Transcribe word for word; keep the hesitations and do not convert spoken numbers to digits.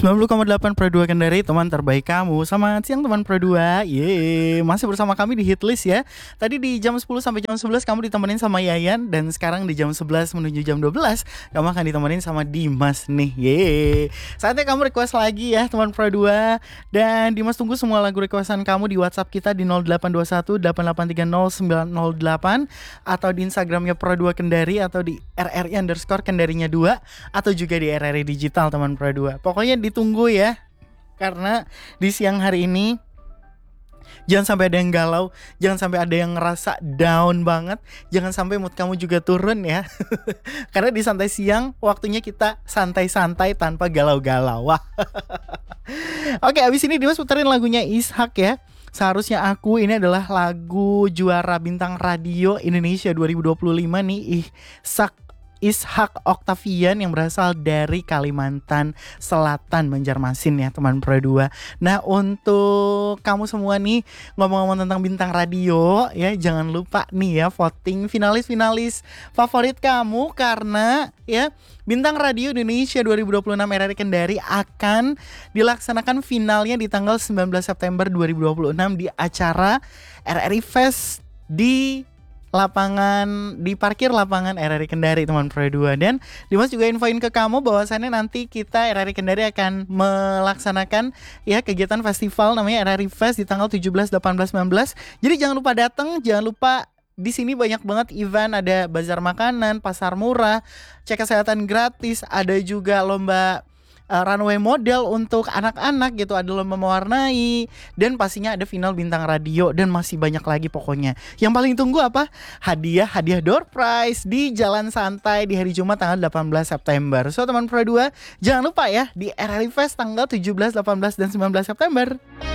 sembilan puluh koma delapan Pro dua Kendari, teman terbaik kamu. Selamat siang teman Pro dua. Yeay, masih bersama kami di Hitlist ya. Tadi di jam sepuluh sampai jam sebelas kamu ditemenin sama Yayan. Dan sekarang di jam sebelas menuju jam dua belas kamu akan ditemenin sama Dimas nih. Yeay, saatnya kamu request lagi ya teman Pro dua. Dan Dimas tunggu semua lagu requestan kamu di WhatsApp kita di nol delapan dua satu delapan delapan tiga nol sembilan nol delapan, atau di Instagramnya Pro dua Kendari, atau di R R I underscore Kendarinya dua, atau juga di R R I Digital teman Pro dua. Pokoknya ditunggu ya, karena di siang hari ini jangan sampai ada yang galau, jangan sampai ada yang ngerasa down banget, jangan sampai mood kamu juga turun ya. Karena di santai siang waktunya kita santai-santai tanpa galau-galau. Wah. Oke, abis ini Dimas puterin lagunya Ishak ya. Seharusnya Aku, ini adalah lagu juara bintang radio Indonesia dua ribu dua puluh lima nih, Ishak Ishak Octavian yang berasal dari Kalimantan Selatan, Banjarmasin ya teman Pro dua. Nah, untuk kamu semua nih, ngomong-ngomong tentang bintang radio ya, jangan lupa nih ya voting finalis-finalis favorit kamu, karena ya Bintang Radio Indonesia dua ribu dua puluh enam R R I Kendari akan dilaksanakan finalnya di tanggal sembilan belas September dua ribu dua puluh enam di acara R R I Fest di lapangan di parkir lapangan R R I Kendari teman Pro dua. Dan Dimas juga infoin ke kamu bahwasannya nanti kita R R I Kendari akan melaksanakan ya kegiatan festival namanya R R I Fest di tanggal tujuh belas, delapan belas, sembilan belas. Jadi jangan lupa datang, jangan lupa. Di sini banyak banget event, ada bazar makanan, pasar murah, cek kesehatan gratis, ada juga lomba uh, runway model untuk anak-anak gitu, ada lomba mewarnai, dan pastinya ada final bintang radio, dan masih banyak lagi pokoknya. Yang paling tunggu apa? Hadiah, hadiah door prize di Jalan Santai di hari Jumat tanggal delapan belas September. So teman Pro dua, jangan lupa ya di R R I Fest tanggal tujuh belas, delapan belas, dan sembilan belas September.